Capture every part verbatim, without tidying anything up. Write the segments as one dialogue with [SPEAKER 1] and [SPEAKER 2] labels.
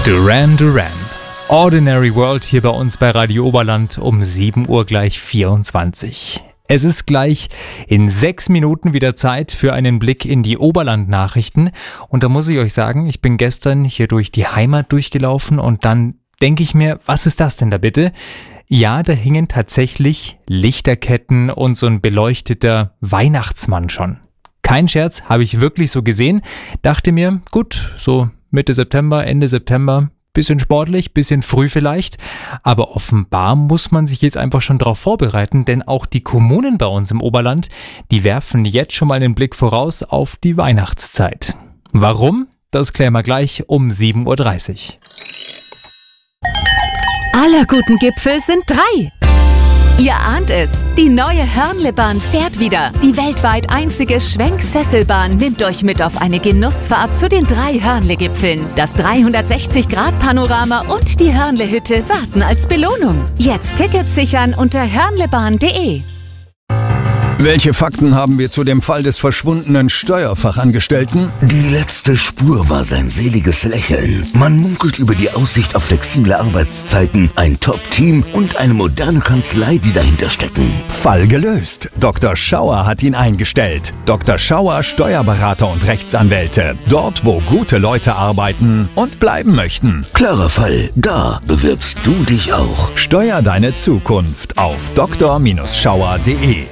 [SPEAKER 1] Duran Duran. Ordinary World hier bei uns bei Radio Oberland um sieben Uhr gleich vierundzwanzig. Es ist gleich in sechs Minuten wieder Zeit für einen Blick in die Oberland-Nachrichten. Und da muss ich euch sagen, ich bin gestern hier durch die Heimat durchgelaufen und dann denke ich mir, was ist das denn da bitte? Ja, da hingen tatsächlich Lichterketten und so ein beleuchteter Weihnachtsmann schon. Kein Scherz, habe ich wirklich so gesehen. Dachte mir, gut, so Mitte September, Ende September, bisschen sportlich, bisschen früh vielleicht. Aber offenbar muss man sich jetzt einfach schon darauf vorbereiten, denn auch die Kommunen bei uns im Oberland, die werfen jetzt schon mal einen Blick voraus auf die Weihnachtszeit. Warum? Das klären wir gleich um sieben Uhr dreißig.
[SPEAKER 2] Aller guten Gipfel sind drei. Ihr ahnt es, die neue Hörnlebahn fährt wieder. Die weltweit einzige Schwenksesselbahn nimmt euch mit auf eine Genussfahrt zu den drei Hörnle-Gipfeln. Das dreihundertsechzig Grad Panorama und die Hörnle-Hütte warten als Belohnung. Jetzt Tickets sichern unter hörnlebahn punkt de.
[SPEAKER 3] Welche Fakten haben wir zu dem Fall des verschwundenen Steuerfachangestellten?
[SPEAKER 4] Die letzte Spur war sein seliges Lächeln. Man munkelt über die Aussicht auf flexible Arbeitszeiten, ein Top-Team und eine moderne Kanzlei, die dahinter stecken.
[SPEAKER 3] Fall gelöst. Doktor Schauer hat ihn eingestellt. Doktor Schauer, Steuerberater und Rechtsanwälte. Dort, wo gute Leute arbeiten und bleiben möchten.
[SPEAKER 4] Klarer Fall. Da bewirbst du dich auch.
[SPEAKER 3] Steuer deine Zukunft auf doktor Schauer punkt de.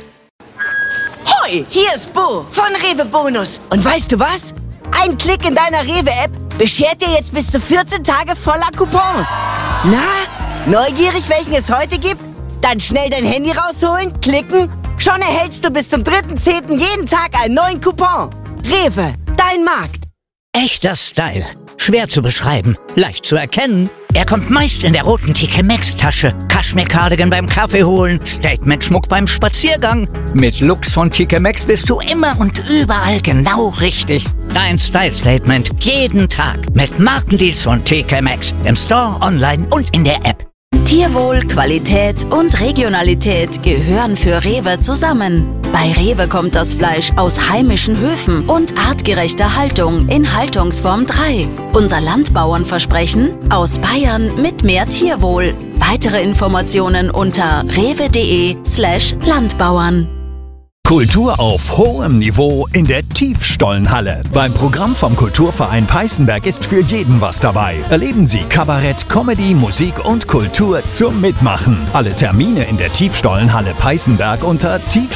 [SPEAKER 5] Hoi, hier ist Bo von Rewe Bonus.
[SPEAKER 6] Und weißt du was? Ein Klick in deiner Rewe-App beschert dir jetzt bis zu vierzehn Tage voller Coupons. Na, neugierig, welchen es heute gibt? Dann schnell dein Handy rausholen, klicken. Schon erhältst du bis zum dritten zehnten jeden Tag einen neuen Coupon. Rewe, dein Markt.
[SPEAKER 7] Echter Style. Schwer zu beschreiben, leicht zu erkennen. Er kommt meist in der roten T K Maxx-Tasche, Kaschmir-Cardigan beim Kaffee holen, Statement-Schmuck beim Spaziergang. Mit Looks von T K Maxx bist du immer und überall genau richtig. Dein Style-Statement jeden Tag mit Markendeals von T K Maxx im Store, online und in der App.
[SPEAKER 2] Tierwohl, Qualität und Regionalität gehören für Rewe zusammen. Bei Rewe kommt das Fleisch aus heimischen Höfen und artgerechter Haltung in Haltungsform drei. Unser Landbauernversprechen aus Bayern mit mehr Tierwohl. Weitere Informationen unter rewe.de slash Landbauern.
[SPEAKER 3] Kultur auf hohem Niveau in der Tiefstollenhalle. Beim Programm vom Kulturverein Peißenberg ist für jeden was dabei. Erleben Sie Kabarett, Comedy, Musik und Kultur zum Mitmachen. Alle Termine in der Tiefstollenhalle Peißenberg unter tief